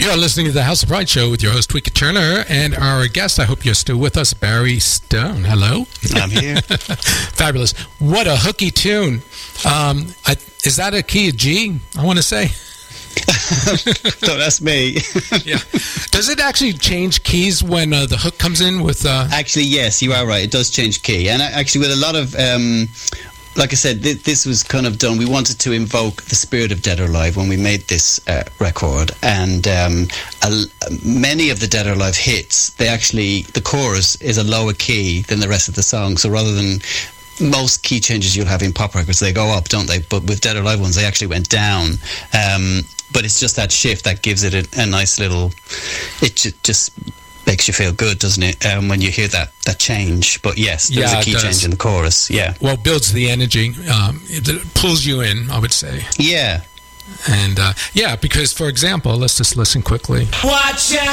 You're listening to the House of Pride Show with your host, Tweeka Turner, and our guest, I hope you're still with us, Barry Stone. Hello. I'm here. Fabulous. What a hooky tune. Is that a key of G, I want to say? Don't ask me. Yeah. Does it actually change keys when the hook comes in with... Actually, yes, you are right. It does change key. And actually, with a lot of... like I said, this was kind of done. We wanted to invoke the spirit of Dead or Alive when we made this record. And many of the Dead or Alive hits, the chorus is a lower key than the rest of the song. So rather than... most key changes you'll have in pop records, they go up, don't they? But with Dead or Alive ones, they actually went down. But it's just that shift that gives it a nice little... It just makes you feel good, doesn't it? When you hear that change. But yes, there's a key change in the chorus. Yeah. Well, it builds the energy. It pulls you in, I would say. Yeah. And because, for example, let's just listen quickly. Watch out!